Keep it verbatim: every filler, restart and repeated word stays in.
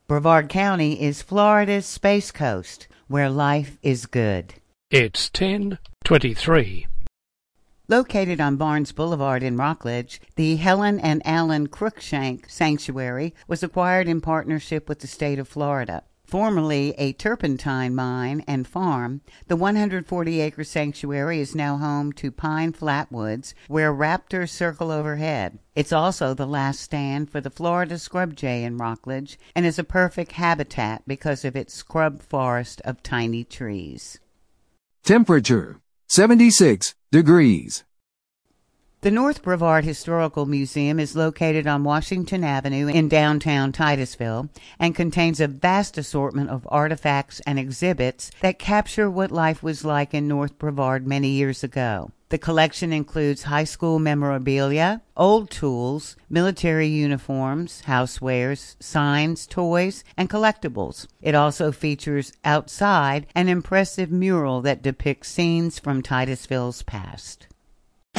Brevard County is Florida's Space Coast, where life is good. It's ten twenty-three. Located on Barnes Boulevard in Rockledge, the Helen and Alan Cruikshank Sanctuary was acquired in partnership with the state of Florida. Formerly a turpentine mine and farm, the one hundred forty acre sanctuary is now home to pine flatwoods where raptors circle overhead. It's also the last stand for the Florida scrub jay in Rockledge and is a perfect habitat because of its scrub forest of tiny trees. Temperature seventy-six degrees. The North Brevard Historical Museum is located on Washington Avenue in downtown Titusville and contains a vast assortment of artifacts and exhibits that capture what life was like in North Brevard many years ago. The collection includes high school memorabilia, old tools, military uniforms, housewares, signs, toys, and collectibles. It also features outside an impressive mural that depicts scenes from Titusville's past.